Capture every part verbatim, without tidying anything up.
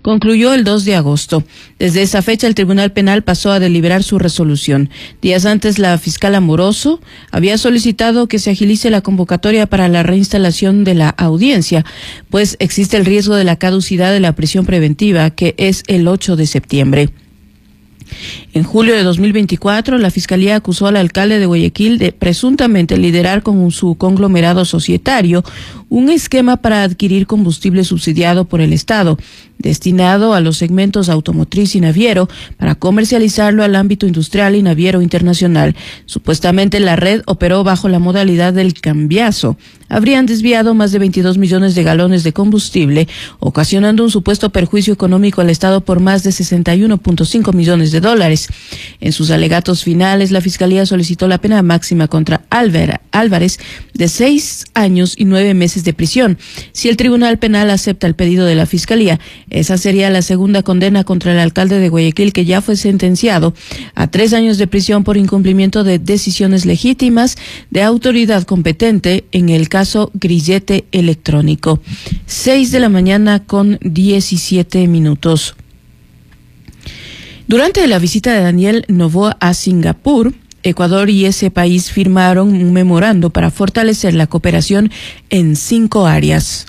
concluyó el dos de agosto. Desde esa fecha, el Tribunal Penal pasó a deliberar su resolución. Días antes, la fiscal Amoroso había solicitado que se agilice la convocatoria para la reinstalación de la audiencia, pues existe el riesgo de la caducidad de la prisión preventiva, que es el ocho de septiembre. En julio de dos mil veinticuatro, la Fiscalía acusó al alcalde de Guayaquil de presuntamente liderar con su conglomerado societario un esquema para adquirir combustible subsidiado por el Estado, destinado a los segmentos automotriz y naviero, para comercializarlo al ámbito industrial y naviero internacional. Supuestamente la red operó bajo la modalidad del cambiazo. Habrían desviado más de veintidós millones de galones de combustible, ocasionando un supuesto perjuicio económico al Estado por más de sesenta y uno punto cinco millones de dólares. En sus alegatos finales, la Fiscalía solicitó la pena máxima contra Álvarez de seis años y nueve meses de prisión. Si el Tribunal Penal acepta el pedido de la Fiscalía, esa sería la segunda condena contra el alcalde de Guayaquil, que ya fue sentenciado a tres años de prisión por incumplimiento de decisiones legítimas de autoridad competente en el caso Grillete Electrónico. Seis de la mañana con diecisiete minutos. Durante la visita de Daniel Noboa a Singapur, Ecuador y ese país firmaron un memorando para fortalecer la cooperación en cinco áreas.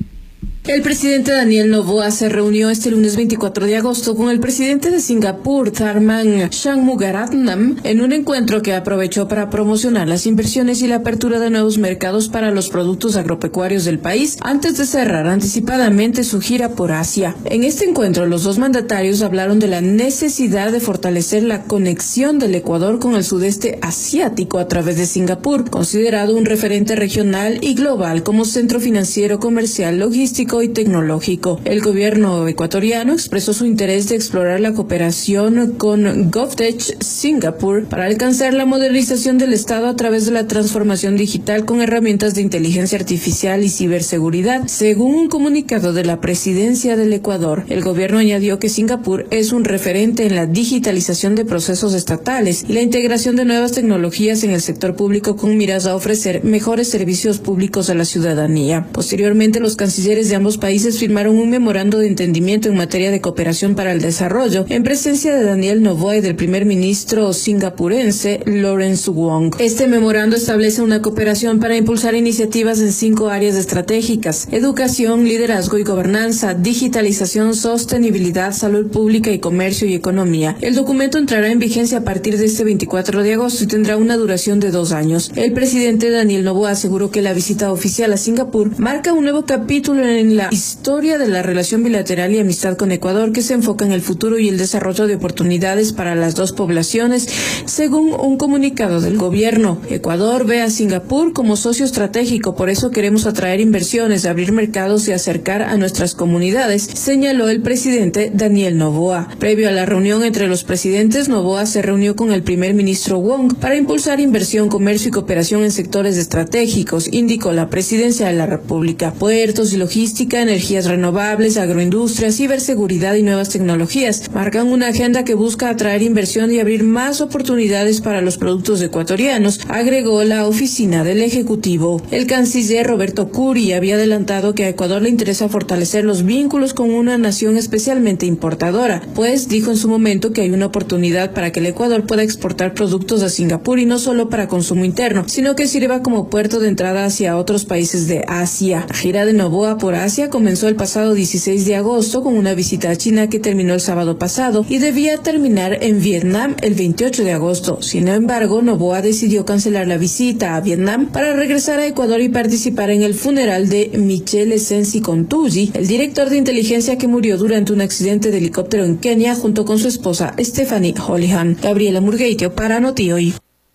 El presidente Daniel Noboa se reunió este lunes veinticuatro de agosto con el presidente de Singapur, Tharman Shanmugaratnam, en un encuentro que aprovechó para promocionar las inversiones y la apertura de nuevos mercados para los productos agropecuarios del país antes de cerrar anticipadamente su gira por Asia. En este encuentro, los dos mandatarios hablaron de la necesidad de fortalecer la conexión del Ecuador con el sudeste asiático a través de Singapur, considerado un referente regional y global como centro financiero, comercial, logístico y tecnológico. El gobierno ecuatoriano expresó su interés de explorar la cooperación con GovTech Singapur para alcanzar la modernización del Estado a través de la transformación digital con herramientas de inteligencia artificial y ciberseguridad. Según un comunicado de la presidencia del Ecuador, el gobierno añadió que Singapur es un referente en la digitalización de procesos estatales y la integración de nuevas tecnologías en el sector público con miras a ofrecer mejores servicios públicos a la ciudadanía. Posteriormente, los cancilleres de ambos países firmaron un memorando de entendimiento en materia de cooperación para el desarrollo en presencia de Daniel Noboa y del primer ministro singapurense Lawrence Wong. Este memorando establece una cooperación para impulsar iniciativas en cinco áreas estratégicas: educación, liderazgo y gobernanza, digitalización, sostenibilidad, salud pública y comercio y economía. El documento entrará en vigencia a partir de este veinticuatro de agosto y tendrá una duración de dos años. El presidente Daniel Noboa aseguró que la visita oficial a Singapur marca un nuevo capítulo en la historia de la relación bilateral y amistad con Ecuador, que se enfoca en el futuro y el desarrollo de oportunidades para las dos poblaciones, según un comunicado del gobierno. Ecuador ve a Singapur como socio estratégico, por eso queremos atraer inversiones, abrir mercados y acercar a nuestras comunidades, señaló el presidente Daniel Noboa. Previo a la reunión entre los presidentes, Noboa se reunió con el primer ministro Wong para impulsar inversión, comercio y cooperación en sectores estratégicos, indicó la presidencia de la República. Puertos y logística, energías renovables, agroindustria, ciberseguridad y nuevas tecnologías marcan una agenda que busca atraer inversión y abrir más oportunidades para los productos ecuatorianos, agregó la oficina del Ejecutivo. El canciller Roberto Curi había adelantado que a Ecuador le interesa fortalecer los vínculos con una nación especialmente importadora, pues dijo en su momento que hay una oportunidad para que el Ecuador pueda exportar productos a Singapur y no solo para consumo interno, sino que sirva como puerto de entrada hacia otros países de Asia. La gira de Noboa por Asia comenzó el pasado dieciséis de agosto con una visita a China que terminó el sábado pasado y debía terminar en Vietnam el veintiocho de agosto. Sin embargo, Noboa decidió cancelar la visita a Vietnam para regresar a Ecuador y participar en el funeral de Michele Sensi Contusi, el director de inteligencia que murió durante un accidente de helicóptero en Kenia junto con su esposa Stephanie Holihan. Gabriela Murgueitio para Noti Hoy.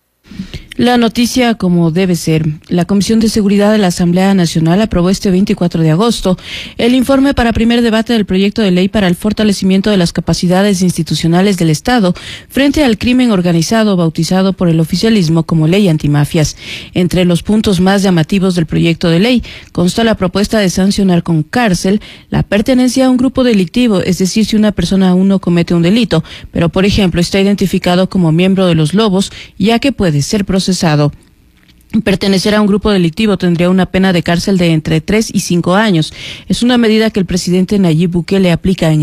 La noticia como debe ser. La Comisión de Seguridad de la Asamblea Nacional aprobó este veinticuatro de agosto el informe para primer debate del proyecto de ley para el fortalecimiento de las capacidades institucionales del Estado frente al crimen organizado, bautizado por el oficialismo como Ley Antimafias. Entre los puntos más llamativos del proyecto de ley consta la propuesta de sancionar con cárcel la pertenencia a un grupo delictivo, es decir, si una persona aún no comete un delito, pero por ejemplo está identificado como miembro de los Lobos, ya que puede ser procesado. procesado. Pertenecer a un grupo delictivo tendría una pena de cárcel de entre tres y cinco años. Es una medida que el presidente Nayib Bukele aplica en